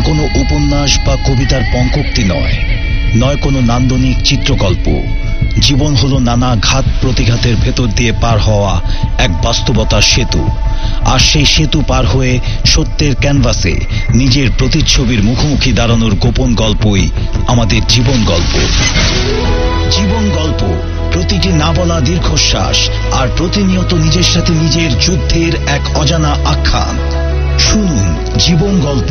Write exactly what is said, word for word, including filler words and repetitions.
কোনো উপন্যাস বা কবিতার পঙ্কোক্তি নয়, নয় কোনো নান্দনিক চিত্রকল্প। জীবন হলো নানা ঘাত প্রতিঘাতের ভেতর দিয়ে পার হওয়া এক বাস্তবতার সেতু। আর সেই সেতু পার হয়ে সত্যের ক্যানভাসে নিজের প্রতিচ্ছবির মুখোমুখি দাঁড়ানোর গোপন গল্পই আমাদের জীবন গল্প। জীবন গল্প, প্রতিটি না বলা দীর্ঘশ্বাস আর প্রতিনিয়ত নিজের সাথে নিজের যুদ্ধের এক অজানা আখ্যান। শুনুন জীবন গল্প।